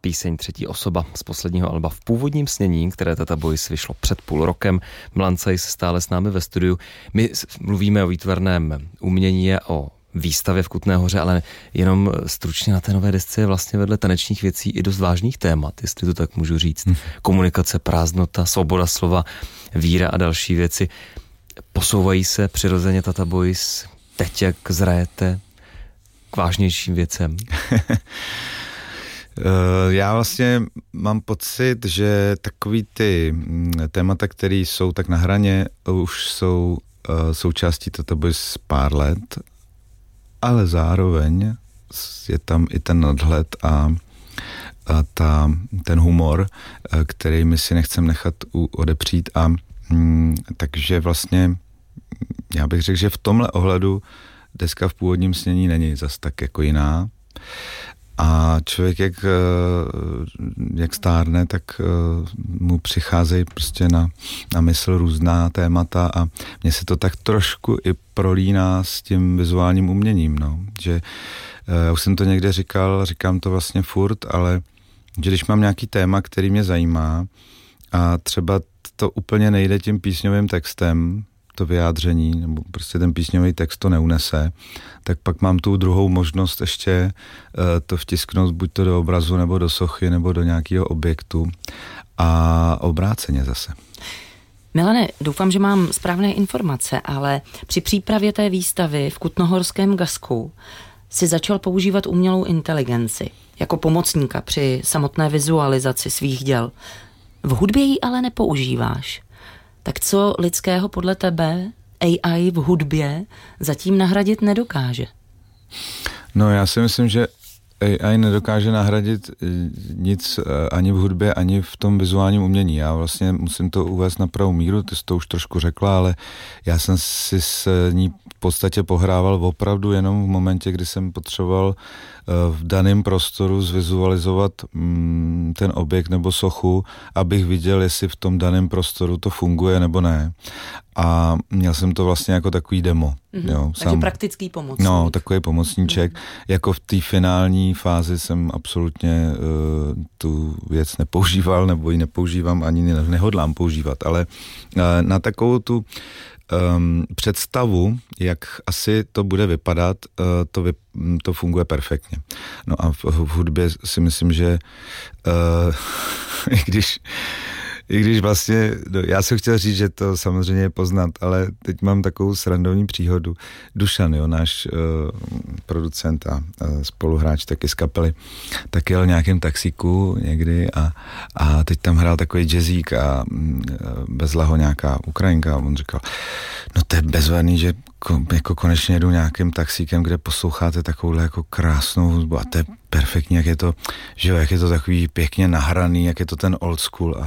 Píseň Třetí osoba z posledního alba v původním snění, které Tata Boys vyšlo před půl rokem. Milan Cejs stále s námi ve studiu. My mluvíme o výtvarném umění a o výstavě v Kutné Hoře, ale jenom stručně na té nové desce je vlastně vedle tanečních věcí i dost vážných témat, jestli to tak můžu říct. Komunikace, prázdnota, svoboda slova, víra a další věci. Posouvají se přirozeně Tata Boys teď, jak zrajete, k vážnějším věcem? Já vlastně mám pocit, že takový ty témata, které jsou tak na hraně, už jsou součástí Tata Boys pár let, ale zároveň je tam i ten nadhled a ten humor, který my si nechceme nechat odepřít takže vlastně já bych řekl, že v tomhle ohledu deska v původním snění není zas tak jako jiná. A člověk, jak stárne, tak mu přicházejí prostě na mysl různá témata a mně se to tak trošku i prolíná s tím vizuálním uměním, no. Že já už jsem to někde říkal, říkám to vlastně furt, ale že když mám nějaký téma, který mě zajímá a třeba to úplně nejde tím písňovým textem, to vyjádření, nebo prostě ten písňový text to neunese, tak pak mám tu druhou možnost ještě to vtisknout buď to do obrazu, nebo do sochy, nebo do nějakého objektu a obráceně zase. Milane, doufám, že mám správné informace, ale při přípravě té výstavy v Kutnohorském Gasku si začal používat umělou inteligenci jako pomocníka při samotné vizualizaci svých děl. V hudbě ji ale nepoužíváš. Tak co lidského podle tebe AI v hudbě zatím nahradit nedokáže? No já si myslím, že AI nedokáže nahradit nic ani v hudbě, ani v tom vizuálním umění. Já vlastně musím to uvést na pravou míru, ty jsi to už trošku řekla, ale já jsem si s ní v podstatě pohrával opravdu jenom v momentě, kdy jsem potřeboval v daném prostoru zvizualizovat ten objekt nebo sochu, abych viděl, jestli v tom daném prostoru to funguje nebo ne. A měl jsem to vlastně jako takový demo. Jo, takže praktický pomocník. No, takový pomocníček. Jako v té finální fázi jsem absolutně tu věc nepoužíval, nebo ji nepoužívám, ani nehodlám používat, ale na takovou tu představu, jak asi to bude vypadat, to funguje perfektně. No a v hudbě si myslím, že i když vlastně, já jsem chtěl říct, že to samozřejmě je poznat, ale teď mám takovou srandovní příhodu. Dušan, jo, náš producent a spoluhráč taky z kapely, tak jel nějakým taxíku někdy a teď tam hrál takový jazzík a vezla ho nějaká Ukrajinka a on říkal, no to je bezvadný, že jako konečně jedu nějakým taxíkem, kde posloucháte takovouhle jako krásnou hudbu a to je perfektní, jak je to, že jo, jak je to takový pěkně nahraný, jak je to ten old school